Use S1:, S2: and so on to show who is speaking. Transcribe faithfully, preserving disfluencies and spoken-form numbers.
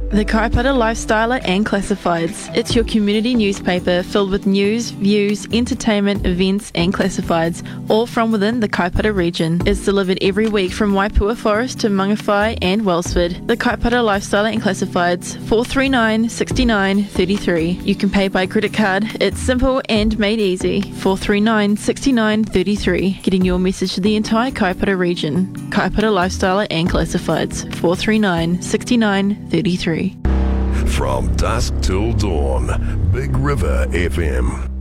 S1: The Kaipara Lifestyler and Classifieds. It's your community newspaper filled with news, views, entertainment, events and classifieds, all from within the Kaipara region. It's delivered every week from Waipua Forest to Mangawhai and Wellsford. The Kaipara Lifestyler and Classifieds, four three nine, six nine three three. You can pay by credit card. It's simple and made easy. four three nine, six nine three three. Getting your message to the entire Kaipara region. Kaipara Lifestyler and Classifieds, four three nine, six nine three three.
S2: From dusk till dawn, Big River F M.